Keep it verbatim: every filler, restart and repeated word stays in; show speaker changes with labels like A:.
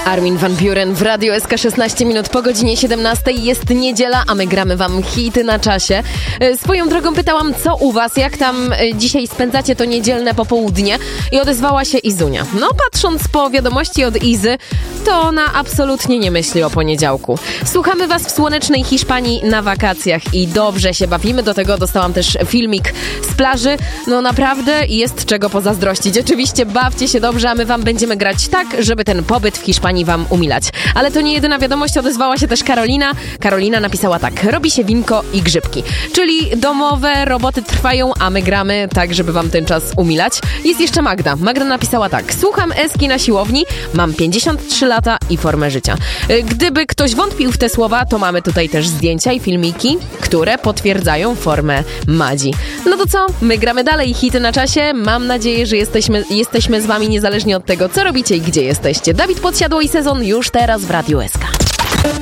A: Armin van Buuren w Radiu S K szesnaście minut po godzinie siedemnastej. Jest niedziela, a my gramy wam hity na czasie. Swoją drogą pytałam, co u was, jak tam dzisiaj spędzacie to niedzielne popołudnie, i odezwała się Izunia. No, patrząc po wiadomości od Izy, to ona absolutnie nie myśli o poniedziałku. Słuchamy was w słonecznej Hiszpanii na wakacjach i dobrze się bawimy. Do tego dostałam też filmik z plaży. No naprawdę jest czego pozazdrościć. Oczywiście bawcie się dobrze, a my wam będziemy grać tak, żeby ten pobyt w Hiszpanii wam umilać. Ale to nie jedyna wiadomość, odezwała się też Karolina. Karolina napisała tak: robi się winko i grzybki. Czyli domowe roboty trwają, a my gramy tak, żeby wam ten czas umilać. Jest jeszcze Magda. Magda napisała tak: słucham Eski na siłowni, mam pięćdziesiąt trzy lata i formę życia. Gdyby ktoś wątpił w te słowa, to mamy tutaj też zdjęcia i filmiki, które potwierdzają formę Madzi. No to co? My gramy dalej, hity na czasie. Mam nadzieję, że jesteśmy, jesteśmy z wami niezależnie od tego, co robicie i gdzie jesteście. Dawid Podsiadło i Sezon już teraz w Radiu S K.